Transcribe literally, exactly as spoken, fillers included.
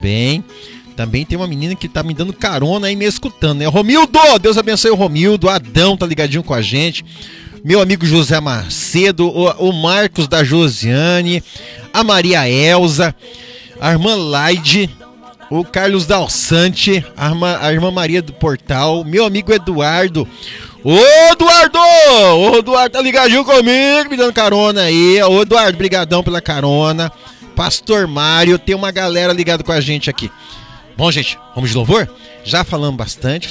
bem. Também tem uma menina que tá me dando carona aí me escutando, né? Romildo, Deus abençoe o Romildo. Adão tá ligadinho com a gente. Meu amigo José Macedo, o, o Marcos da Josiane, a Maria Elza, a irmã Laide, o Carlos Dalsante, a irmã, a irmã Maria do Portal, meu amigo Eduardo. Ô Eduardo! Ô Eduardo tá ligadinho comigo, me dando carona aí. Ô Eduardo, brigadão pela carona. Pastor Mário, tem uma galera ligada com a gente aqui. Bom, gente, vamos de louvor? Já falamos bastante.